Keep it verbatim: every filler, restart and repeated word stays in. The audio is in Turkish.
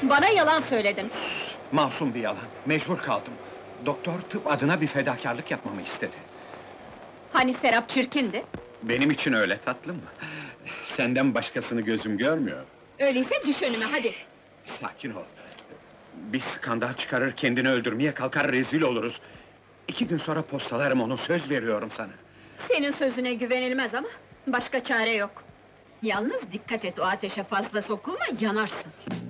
Bana yalan söyledin! Masum bir yalan, mecbur kaldım. Doktor tıp adına bir fedakarlık yapmamı istedi. Hani Serap çirkindi? Benim için öyle tatlım. Senden başkasını gözüm görmüyor. Öyleyse düş önüme, hadi! Sakin ol. Bir skandal çıkarır, kendini öldürmeye kalkar, rezil oluruz. İki gün sonra postalarım onu, söz veriyorum sana. Senin sözüne güvenilmez ama, başka çare yok. Yalnız dikkat et, o ateşe fazla sokulma, yanarsın!